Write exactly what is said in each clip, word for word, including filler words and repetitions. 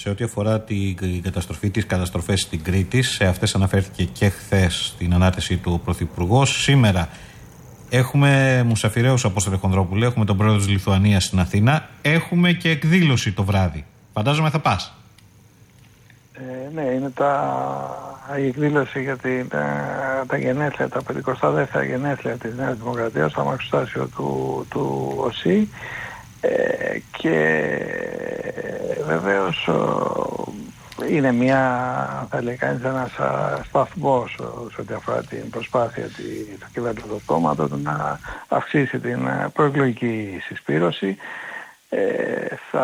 σε ό,τι αφορά την καταστροφή της καταστροφές στην Κρήτη. Σε αυτές αναφέρθηκε και χθες στην ανάρτησή του ο Πρωθυπουργός. Σήμερα έχουμε μουσαφιραίους, Απόστολε Χονδρόπουλε, έχουμε τον πρόεδρο της Λιθουανίας στην Αθήνα. Έχουμε και εκδήλωση το βράδυ. Φαντάζομαι θα πας. Ε, ναι, είναι τα... η εκδήλωση για την, τα, τα γενέθλια, τα πεντηκοστά δεύτερα γενέθλια της Νέας Δημοκρατίας στο αμαξοστάσιο του, του ΟΣΥ. Ε, και βεβαίως είναι μια, θα λέει κανείς, ένας σταθμός σε ό,τι αφορά την προσπάθεια του κυβερνητικού κόμματος να αυξήσει την προεκλογική συσπήρωση. Ε, θα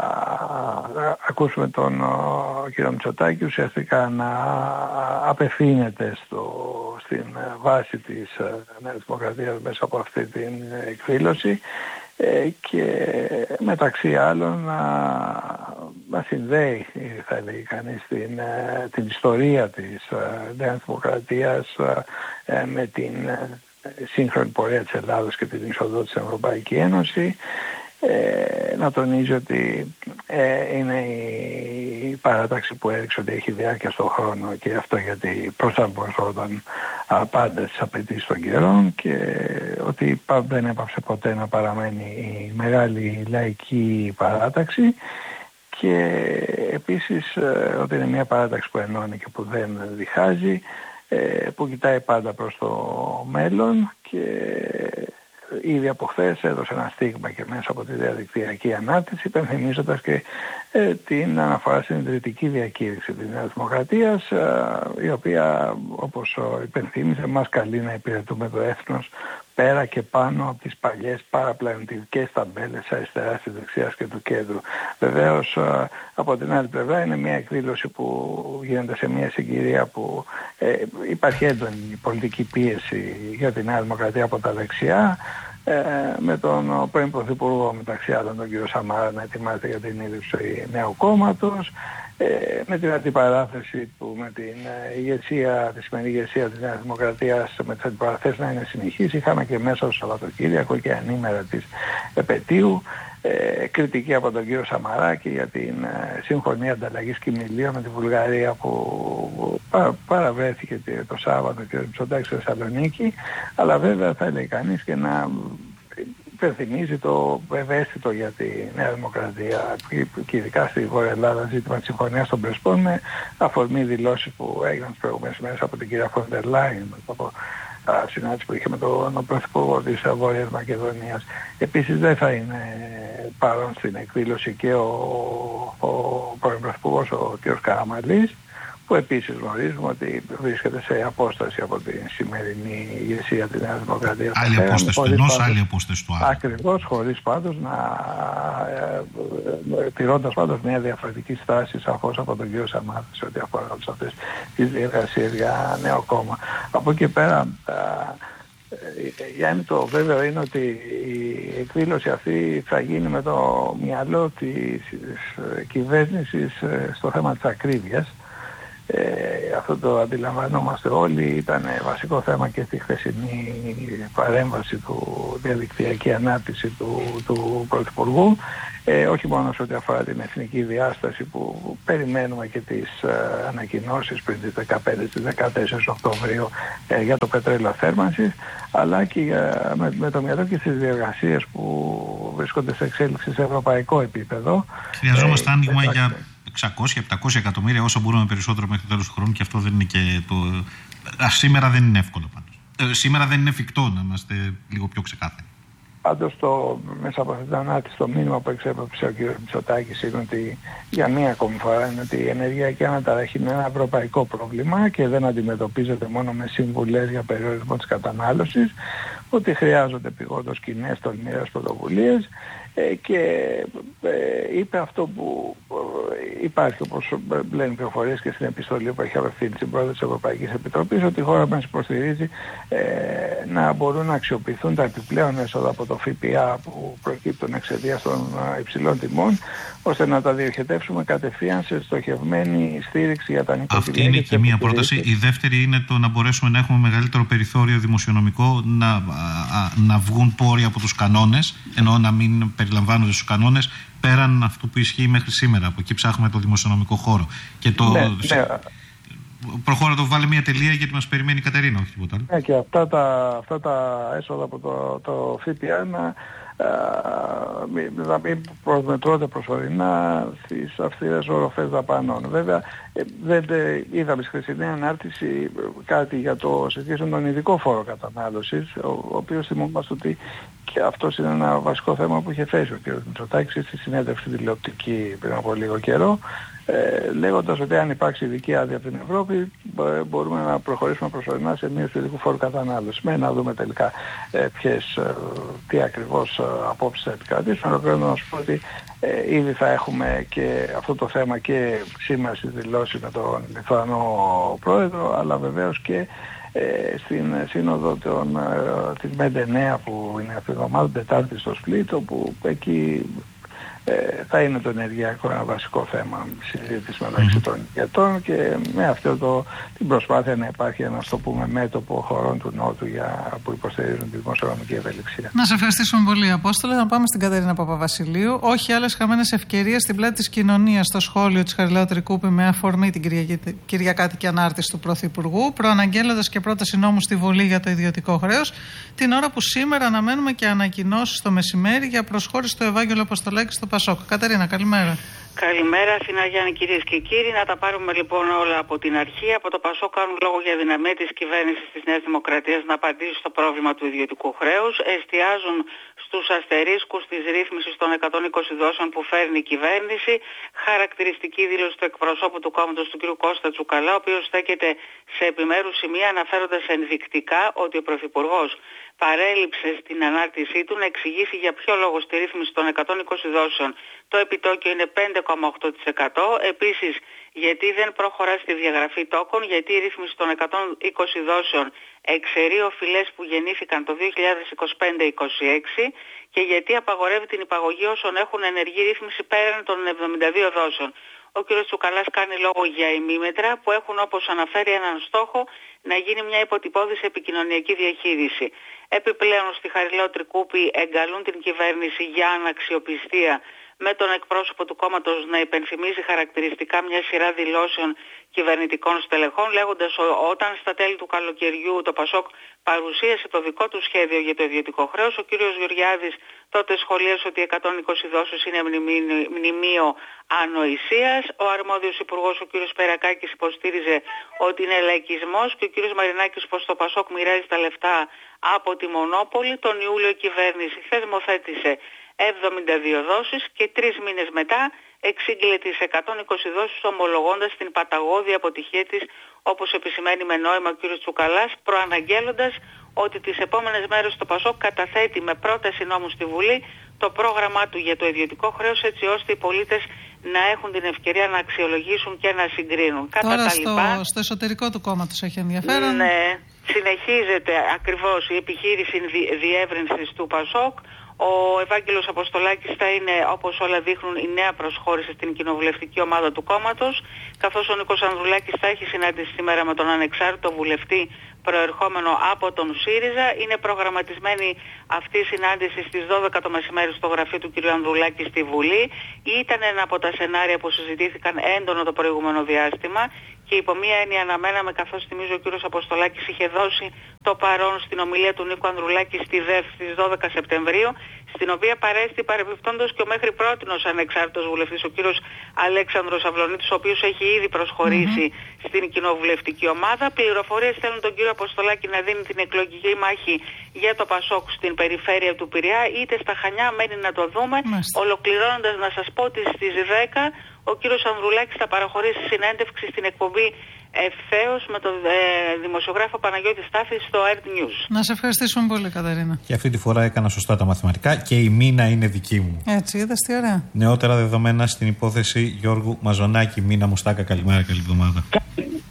ακούσουμε τον ο, κύριο Μητσοτάκη ουσιαστικά να απευθύνεται στο, στην βάση της Νέας Δημοκρατίας μέσα από αυτή την εκδήλωση ε, και μεταξύ άλλων να, να συνδέει, θα έλεγε κανείς, την, την ιστορία της Νέας Δημοκρατίας ε, με την σύγχρονη πορεία της Ελλάδος και την είσοδο της στην Ευρωπαϊκή Ένωση. Ε, να τονίζει ότι ε, είναι η παράταξη που έδειξε ότι έχει διάρκεια στον χρόνο και αυτό γιατί προσαρμοζόταν πάντα στις απαιτήσεις των καιρών και ότι δεν έπαψε ποτέ να παραμένει η μεγάλη λαϊκή παράταξη και επίσης ε, ότι είναι μια παράταξη που ενώνει και που δεν διχάζει, ε, που κοιτάει πάντα προς το μέλλον και ήδη από χθες έδωσε ένα στίγμα και μέσα από τη διαδικτυακή ανάρτηση, υπενθυμίζοντας και ε, την αναφορά στην ιδρυτική διακήρυξη της Νέας Δημοκρατίας, ε, η οποία, όπως υπενθύμισε, μας καλεί να υπηρετούμε το έθνος πέρα και πάνω από τις παλιές παραπλανητικές ταμπέλες αριστεράς, της δεξιάς και του κέντρου. Βεβαίως, ε, από την άλλη πλευρά είναι μια εκδήλωση που γίνεται σε μια συγκυρία που ε, υπάρχει έντονη πολιτική πίεση για την Νέα Δημοκρατία από τα δεξιά, ε, με τον πρώην Πρωθυπουργό μεταξύ άλλων τον κύριο Σαμάρα να ετοιμάζεται για την ίδρυση νέου κόμματος, ε, με την αντιπαράθεση του με την ηγεσία, τη σημερινή ηγεσία της Νέας Δημοκρατίας, με τις αντιπαραθέσεις να είναι συνεχής. Είχαμε και μέσα στο Σαββατοκύριακο και ανήμερα της επετείου ε, κριτική από τον κύριο Σαμαράκη για την ε, σύμφωνη ανταλλαγής κοιμηλίων με τη Βουλγαρία που πα, παραβρέθηκε το Σάββατο και το Μητσοτάκη στη Θεσσαλονίκη, αλλά βέβαια θα έλεγε κανείς και να υπενθυμίζει το ευαίσθητο για τη Νέα Δημοκρατία και ειδικά στη Βόρεια Ελλάδα ζήτημα της συμφωνίας των Πρεσπών, με αφορμή δηλώσεις που έγιναν τις προηγούμενες μέρες από την κυρία Φόντερ Λάιεν, από συνάντηση που είχε με τον Πρωθυπουργό της Βόρειας Μακεδονίας. Επίσης δεν θα είναι παρόν στην εκδήλωση και ο, ο πρώην Πρωθυπουργός, ο κ. Καραμανλής, που επίσης γνωρίζουμε ότι βρίσκεται σε απόσταση από τη σημερινή ηγεσία της Νέας Δημοκρατίας. Άλλη απόσταση του ενός, άλλη απόσταση του άλλου. Ακριβώς, χωρίς πάντως να ε, τηρώντας πάντως μια διαφορετική στάση σαφώς από τον κύριο Σαμάρα σε ό,τι αφορά όλες αυτές τις διεργασίες για νέο κόμμα. Από εκεί πέρα, Γιάννη, το βέβαιο είναι ότι η εκδήλωση αυτή θα γίνει με το μυαλό της κυβέρνησης στο θέμα της ακρίβειας. Ε, αυτό το αντιλαμβανόμαστε όλοι, ήταν βασικό θέμα και στη χθεσινή παρέμβαση του διαδικτυακή ανάπτυξη του, του Πρωθυπουργού, ε, όχι μόνο σε ό,τι αφορά την εθνική διάσταση που περιμένουμε και τις ε, ανακοινώσεις πριν τις δεκαπέντε στις δεκατέσσερις Οκτωβρίου ε, για το πετρέλαιο θέρμανσης, αλλά και για, με, με το μυαλό και στις διεργασίες που βρίσκονται σε εξέλιξη σε ευρωπαϊκό επίπεδο. Χρειαζόμαστε ε, άνοιγμα για εξακόσια με επτακόσια εκατομμύρια, όσο μπορούμε περισσότερο μέχρι το τέλος του χρόνου, και αυτό δεν είναι και το... Α, σήμερα δεν είναι εύκολο πάντως. Ε, σήμερα δεν είναι εφικτό, να είμαστε λίγο πιο ξεκάθαροι. Πάντως το, μέσα από αυτή την ανάρτηση, το μήνυμα που εξέπεψε ο κ. Μητσοτάκης είναι ότι για μία ακόμη φορά είναι ότι η ενεργειακή αναταραχή είναι ένα ευρωπαϊκό πρόβλημα και δεν αντιμετωπίζεται μόνο με συμβουλές για περιορισμό της κατανάλωσης, ότι χρειάζονται επειγόντως κοινές τολμηρές πρωτοβουλίες. Ε, και ε, είπε αυτό που ε, υπάρχει, όπως λένε πληροφορίες και στην επιστολή που έχει απευθύνει στην πρόεδρο της Ευρωπαϊκής Επιτροπής, ότι η χώρα μας υποστηρίζει ε, να μπορούν να αξιοποιηθούν τα επιπλέον έσοδα από το ΦΠΑ που προκύπτουν εξαιτίας των υψηλών τιμών, ώστε να τα διοχετεύσουμε κατευθείαν σε στοχευμένη στήριξη για τα νοικοκυριά. Αυτή είναι και μία πρόταση. Η δεύτερη είναι το να μπορέσουμε να έχουμε μεγαλύτερο περιθώριο δημοσιονομικό, να, α, να βγουν πόροι από τους κανόνες, ενώ να μην περιλαμβάνονται στους κανόνες, πέραν αυτού που ισχύει μέχρι σήμερα. Από εκεί ψάχνουμε το δημοσιονομικό χώρο. Και το... Ναι, ναι. Προχώρα το βάλε μια τελεία γιατί μας περιμένει η Κατερίνα, όχι τίποτα άλλο. Ναι, και αυτά τα, αυτά τα έσοδα από το, το ΦΠΑ να, να μην προσμετρώνται προσωρινά στις αυστηρές οροφές δαπανών. Βέβαια, δεν είδαμε στη χθεσινή ανάρτηση κάτι για το σε σχέση με τον ειδικό φόρο κατανάλωσης, ο, ο οποίος θυμόμαστε ότι και αυτό είναι ένα βασικό θέμα που είχε θέσει ο κ. Μητσοτάκης στη συνέντευξη τηλεοπτική πριν από λίγο καιρό, ε, λέγοντας ότι αν υπάρξει ειδική άδεια από την Ευρώπη μπορούμε να προχωρήσουμε προσωρινά σε μείωση του ειδικού φόρου κατανάλωσης. Με να δούμε τελικά ε, ποιες, ε, τι ακριβώς ε, απόψεις θα επικρατήσουν. Αλλά πρέπει να σου πω ότι ε, ήδη θα έχουμε και αυτό το θέμα και σήμερα στη δηλώση με τον Λιθουανό Πρόεδρο, αλλά βεβαίως και Ε, στην σύνοδο των, ε, της ΜΕΝΤΕΝΕΑ που είναι αυτή την εβδομάδα, Τετάρτη στο Σπλίτ, όπου εκεί ε, θα είναι το ενεργειακό ένα βασικό θέμα συζήτηση μεταξύ mm-hmm. των ηγετών, και με αυτό το, την προσπάθεια να υπάρχει ένα, στο πούμε, μέτωπο χωρών του Νότου για, που υποστηρίζουν τη δημοσιονομική ευελιξία. Να σε ευχαριστήσουμε πολύ, Απόστολε. Να πάμε στην Κατερίνα Παπαβασιλείου. Όχι άλλες χαμένες ευκαιρίες στην πλάτη της κοινωνίας, στο σχόλιο της Χαριλάου Τρικούπη με αφορμή την κυριακάτικη ανάρτηση του Πρωθυπουργού, προαναγγέλλοντας και πρόταση νόμου στη Βουλή για το ιδιωτικό χρέος, την ώρα που σήμερα αναμένουμε και ανακοινώσεις το μεσημέρι για προσχώρηση του Ευάγγελου Αποστολάκη στο Πασόκ. Κατερίνα, καλημέρα. Καλημέρα, Αθηνά Γιάννη, κυρίες και κύριοι. Να τα πάρουμε λοιπόν όλα από την αρχή. Από το Πασόκ κάνουν λόγο για δυναμία της κυβέρνησης της Νέας Δημοκρατίας να απαντήσει στο πρόβλημα του ιδιωτικού χρέους. Εστιάζουν στους αστερίσκους της ρύθμισης των εκατόν είκοσι δόσεων που φέρνει η κυβέρνηση. Χαρακτηριστική δήλωση του εκπροσώπου του κόμματος του κ. Κώστα Τσουκαλά, ο οποίος στέκεται σε επιμέρους σημεία αναφέροντας ενδεικτικά ότι ο Πρωθυπουργός παρέλειψε στην ανάρτησή του να εξηγήσει για ποιο λόγο στη ρύθμιση των εκατόν είκοσι δόσεων το επιτόκιο είναι πέντε κόμμα οκτώ τοις εκατό. Επίσης, γιατί δεν προχωρά στη διαγραφή τόκων, γιατί η ρύθμιση των εκατόν είκοσι δόσεων εξαιρεί οφειλές που γεννήθηκαν το δύο χιλιάδες είκοσι πέντε είκοσι έξι και γιατί απαγορεύει την υπαγωγή όσων έχουν ενεργή ρύθμιση πέραν των εβδομήντα δύο δόσεων. Ο κ. Τσουκαλάς κάνει λόγο για ημίμετρα που έχουν, όπως αναφέρει, έναν στόχο να γίνει μια υποτυπώδηση επικοινωνιακή διαχείριση. Επιπλέον, στη Χαριλάου Τρικούπη εγκαλούν την κυβέρνηση για αναξιοπιστία, με τον εκπρόσωπο του κόμματος να υπενθυμίζει χαρακτηριστικά μια σειρά δηλώσεων κυβερνητικών στελεχών, λέγοντας όταν στα τέλη του καλοκαιριού το Πασόκ παρουσίασε το δικό του σχέδιο για το ιδιωτικό χρέος, ο κ. Γεωργιάδης τότε σχολίασε ότι εκατόν είκοσι δόσεις είναι μνημείο ανοησίας. Ο αρμόδιος υπουργός, ο κ. Σπερακάκης, υποστήριζε ότι είναι λαϊκισμός και ο κ. Μαρινάκης πως το Πασόκ μοιράζει τα λεφτά από τη μονόπολη. Τον Ιούλιο η κυβέρνηση θεσμοθέτησε εβδομήντα δύο δόσεις και τρεις μήνες μετά εξήγηλε τις εκατόν είκοσι δόσεις, ομολογώντας την παταγώδη αποτυχία της, όπως επισημαίνει με νόημα ο κ. Τσουκαλάς, προαναγγέλλοντας ότι τις επόμενες μέρες το Πασόκ καταθέτει με πρόταση νόμου στη Βουλή το πρόγραμμά του για το ιδιωτικό χρέος, έτσι ώστε οι πολίτες να έχουν την ευκαιρία να αξιολογήσουν και να συγκρίνουν. Κατά Τώρα τα στο, λοιπά, στο εσωτερικό του κόμματος έχει ενδιαφέρον. Ναι, συνεχίζεται ακριβώς η επιχείρηση διεύρυνσης του Πασόκ. Ο Ευάγγελος Αποστολάκης θα είναι, όπως όλα δείχνουν, η νέα προσχώρηση στην κοινοβουλευτική ομάδα του κόμματος, καθώς ο Νίκος Ανδρουλάκης θα έχει συνάντηση σήμερα με τον ανεξάρτητο βουλευτή προερχόμενο από τον ΣΥΡΙΖΑ. Είναι προγραμματισμένη αυτή η συνάντηση στις δώδεκα το μεσημέρι στο γραφείο του κ. Ανδρουλάκη στη Βουλή. Ήταν ένα από τα σενάρια που συζητήθηκαν έντονο το προηγούμενο διάστημα και υπό μία έννοια αναμέναμε, καθώς θυμίζω ο κ. Αποστολάκης είχε δώσει το παρόν στην ομιλία του Νίκου Ανδρουλάκη στη ΔΕΦ στις δώδεκα Σεπτεμβρίου, στην οποία παρέστη παρεμπιπτόντως και ο μέχρι πρότινος ανεξάρτητος βουλευτής, ο κ. Αλέξανδρος Αυλονίτης, ο οποίος έχει ήδη προσχωρήσει mm-hmm. στην κοινοβουλευτική ομάδα. Πληροφορίες θέλουν τον κ. Αποστολάκη να δίνει την εκλογική μάχη για το Πασόκ στην περιφέρεια του Πειραιά, είτε στα Χανιά, μένει να το δούμε. Mm-hmm. Ολοκληρώνοντας, να σας πω ότι στις δέκα ο κύριος Ανδρουλάκης θα παραχωρήσει συνέντευξη στην εκπομπή Ευθέως με τον ε, δημοσιογράφο Παναγιώτη Στάθη στο Earth News. Να σε ευχαριστήσουμε πολύ, Κατερίνα. Και αυτή τη φορά έκανα σωστά τα μαθηματικά και η μήνα είναι δική μου. Έτσι, είδες τι ωραία. Νεότερα δεδομένα στην υπόθεση Γιώργου Μαζονάκη. Μήνα Μουστάκα, καλημέρα, καλή εβδομάδα.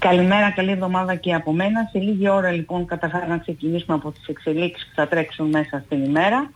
Καλημέρα, καλή εβδομάδα και από μένα. Σε λίγη ώρα λοιπόν καταρχάς να ξεκινήσουμε από τις εξελίξεις που θα τρέξουν μέσα στην ημέρα.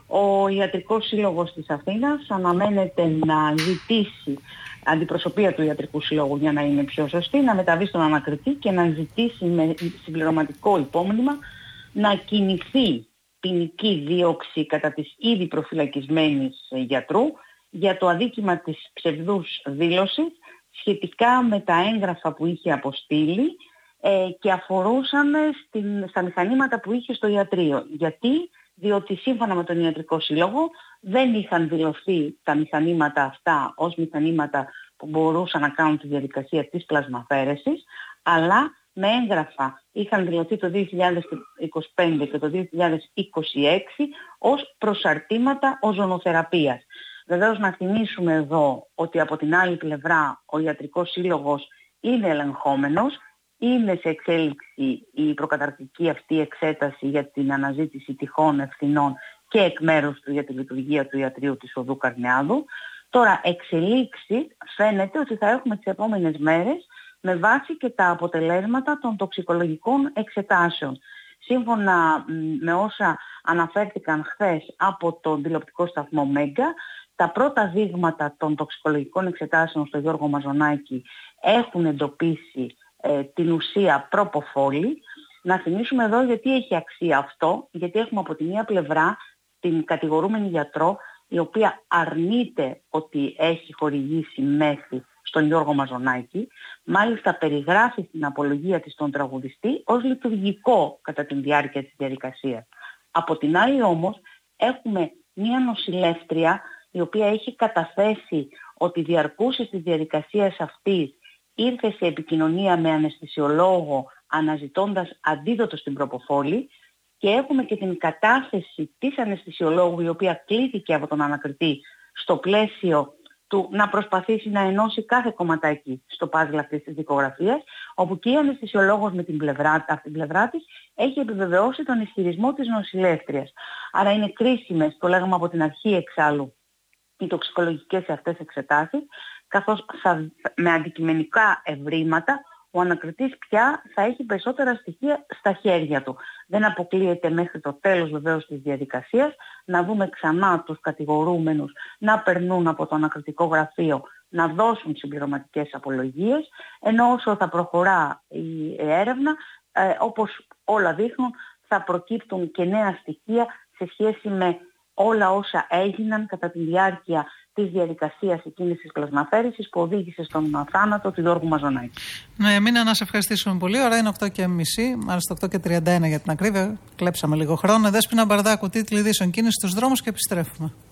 Ο Ιατρικός Σύλλογος της Αθήνας αναμένεται να ζητήσει, αντιπροσωπεία του Ιατρικού Συλλόγου για να είναι πιο σωστή, να μεταβεί στον ανακριτή και να ζητήσει με συμπληρωματικό υπόμνημα να κινηθεί ποινική δίωξη κατά της ήδη προφυλακισμένης γιατρού για το αδίκημα της ψευδούς δήλωσης σχετικά με τα έγγραφα που είχε αποστείλει ε, και αφορούσαν στην, στα μηχανήματα που είχε στο ιατρείο. Γιατί? Διότι σύμφωνα με τον Ιατρικό Σύλλογο δεν είχαν δηλωθεί τα μηχανήματα αυτά ως μηχανήματα που μπορούσαν να κάνουν τη διαδικασία της πλασμαφέρεσης, αλλά με έγγραφα είχαν δηλωθεί το δύο χιλιάδες είκοσι πέντε και το δύο χιλιάδες είκοσι έξι ως προσαρτήματα οζονοθεραπείας. Βεβαίως να θυμίσουμε εδώ ότι από την άλλη πλευρά ο Ιατρικός Σύλλογος είναι ελεγχόμενος, είναι σε εξέλιξη η προκαταρκτική αυτή εξέταση για την αναζήτηση τυχών ευθυνών και εκ μέρους του για τη λειτουργία του ιατρείου της Οδού Καρνιάδου. Τώρα εξελίξει φαίνεται ότι θα έχουμε τις επόμενες μέρες με βάση και τα αποτελέσματα των τοξικολογικών εξετάσεων. Σύμφωνα με όσα αναφέρθηκαν χθες από τον τηλεοπτικό σταθμό Μέγκα, τα πρώτα δείγματα των τοξικολογικών εξετάσεων στο Γιώργο Μαζονάκη έχουν εντοπίσει ε, την ουσία προποφόλη. Να θυμίσουμε εδώ γιατί έχει αξία αυτό, γιατί έχουμε από τη μία πλευρά την κατηγορούμενη γιατρό, η οποία αρνείται ότι έχει χορηγήσει μέθη στον Γιώργο Μαζονάκη, μάλιστα περιγράφει στην απολογία της τον τραγουδιστή ως λειτουργικό κατά τη διάρκεια της διαδικασίας. Από την άλλη όμως έχουμε μία νοσηλεύτρια η οποία έχει καταθέσει ότι διαρκούσε της διαδικασίας αυτής ήρθε σε επικοινωνία με αναισθησιολόγο αναζητώντας αντίδοτο στην προποφόλη, και έχουμε και την κατάθεση της αναισθησιολόγου η οποία κλήθηκε από τον ανακριτή στο πλαίσιο του να προσπαθήσει να ενώσει κάθε κομματάκι στο πάζλ αυτής της δικογραφίας, όπου και η αναισθησιολόγος με την πλευρά, από την πλευρά της έχει επιβεβαιώσει τον ισχυρισμό της νοσηλεύτριας. Άρα είναι κρίσιμες, το λέγαμε από την αρχή εξάλλου, οι τοξικολογικές αυτές εξετάσεις, καθώς θα, με αντικειμενικά ευρήματα ο ανακριτής πια θα έχει περισσότερα στοιχεία στα χέρια του. Δεν αποκλείεται μέχρι το τέλος βεβαίως της διαδικασίας να δούμε ξανά τους κατηγορούμενους να περνούν από το ανακριτικό γραφείο να δώσουν συμπληρωματικές απολογίες, ενώ όσο θα προχωρά η έρευνα, ε, όπως όλα δείχνουν, θα προκύπτουν και νέα στοιχεία σε σχέση με όλα όσα έγιναν κατά τη διάρκεια της διαδικασίας εκείνης της πλασμαφέρησης που οδήγησε στον θάνατο του Γιώργου Μαζονάκη. Ναι, Μίνα, να σε ευχαριστήσουμε πολύ. Ώρα είναι οκτώ και μισή, μάλιστα οκτώ και τριάντα ένα για την ακρίβεια. Κλέψαμε λίγο χρόνο. Δέσποινα Μπαρδάκου, τίτλοι ειδήσεων, κίνηση στους δρόμους και επιστρέφουμε.